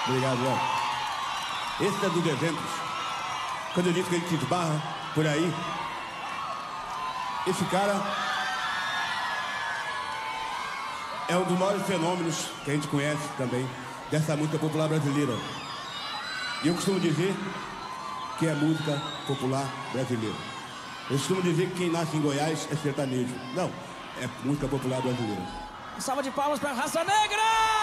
Obrigado, Léo. Esse é dos exemplos. Quando eu disse que ele te esbarra por aí, esse cara é um dos maiores fenômenos que a gente conhece também dessa música popular brasileira. E eu costumo dizer que é música popular brasileira. Eu costumo dizer que quem nasce em Goiás é sertanejo. Não, é música popular brasileira. Uma salva de palmas para Raça Negra!